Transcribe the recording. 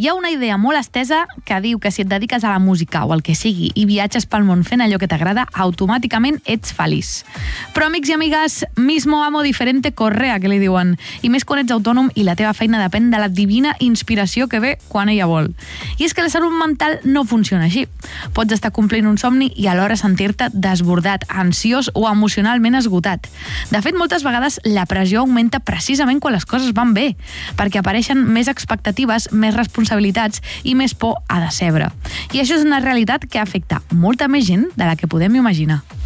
Hi ha una idea molt estesa que diu que si et dediques a la música o el que sigui i viatges pel món fent allò que t'agrada, automàticament ets feliç. Però, amics i amigues, mismo amo diferente correa, que li diuen. I més quan ets autònom i la teva feina depèn de la divina inspiració que ve quan ella vol. I és que la salut mental no funciona així. Pots estar complint un somni i alhora sentir-te desbordat, ansiós o emocionalment esgotat. De fet, moltes vegades la pressió augmenta precisament quan les coses van bé, perquè apareixen més expectatives, més responsabilitats i més por a decebre. I això és una realitat que afecta molta més gent de la que podem imaginar.